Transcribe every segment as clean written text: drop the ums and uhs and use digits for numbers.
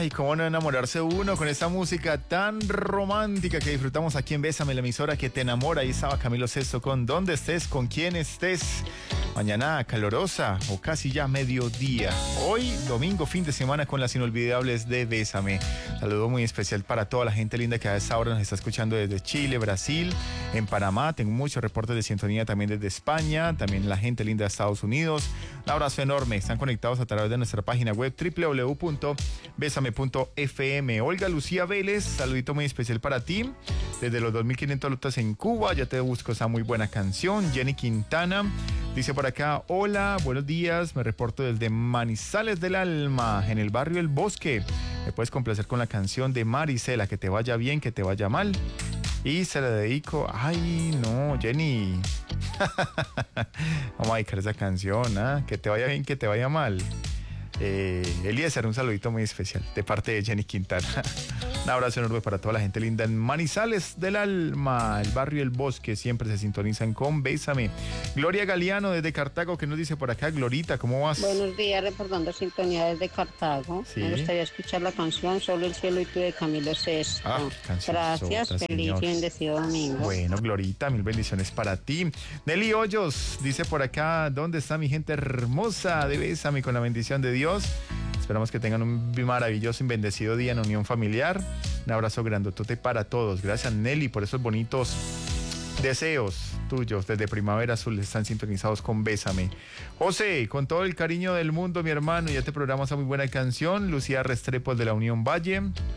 Ay, cómo no enamorarse uno con esta música tan romántica que disfrutamos aquí en Bésame, la emisora que te enamora. Ahí estaba Camilo Sesto con Donde estés, con quién estés. Mañana calurosa o casi ya mediodía. Hoy, domingo, fin de semana con las inolvidables de Bésame. Saludo muy especial para toda la gente linda que a esta hora nos está escuchando desde Chile, Brasil, en Panamá. Tengo muchos reportes de sintonía también desde España, también la gente linda de Estados Unidos. Un abrazo enorme. Están conectados a través de nuestra página web www.besame.fm. Olga Lucía Vélez, saludito muy especial para ti. Desde los 2500 lotas en Cuba, ya te busco esa muy buena canción. Jenny Quintana dice por acá: hola, buenos días, me reporto desde Manizales del Alma, en el barrio El Bosque. Me puedes complacer con la canción de Marisela, que te vaya bien, que te vaya mal. Y se la dedico. Ay, no, Jenny. Vamos a dedicar esa canción, ¿ah? Que te vaya bien, que te vaya mal. Eliezer, un saludito muy especial de parte de Jenny Quintana. Un abrazo enorme para toda la gente linda en Manizales del Alma, el barrio El Bosque, siempre se sintonizan con Bésame. Gloria Galeano desde Cartago, que nos dice por acá: Glorita, ¿cómo vas? Buenos días, reportando sintonía desde Cartago. Sí. Me gustaría escuchar la canción Solo el cielo y tú de Camilo Sesto. Gracias, sota, feliz señor. y bendecido domingo. Bueno, Glorita, mil bendiciones para ti. Nelly Hoyos dice por acá: ¿dónde está mi gente hermosa de Bésame con la bendición de Dios? Esperamos que tengan un maravilloso y bendecido día en unión familiar. Un abrazo grandotote para todos. Gracias, Nelly, por esos bonitos deseos tuyos. Desde Primavera Azul están sintonizados con Bésame. José, con todo el cariño del mundo, mi hermano, ya te programas esa muy buena canción. Lucía Restrepo de la Unión Valle.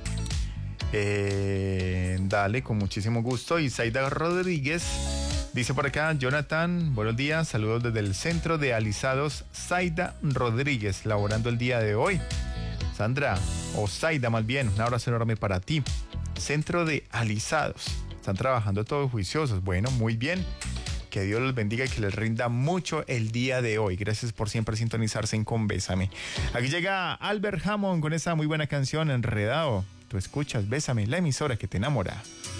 Dale, con muchísimo gusto. Y Zaida Rodríguez dice por acá: Jonathan, buenos días, saludos desde el centro de alisados Zaida Rodríguez, laborando el día de hoy. Sandra, o Zaida más bien, un abrazo enorme para ti. Centro de alisados, están trabajando todos juiciosos. Bueno, muy bien, que Dios los bendiga y que les rinda mucho el día de hoy. Gracias por siempre sintonizarse en Con Bésame. Aquí llega Albert Hammond con esa muy buena canción, Enredado. Tú escuchas Bésame, la emisora que te enamora.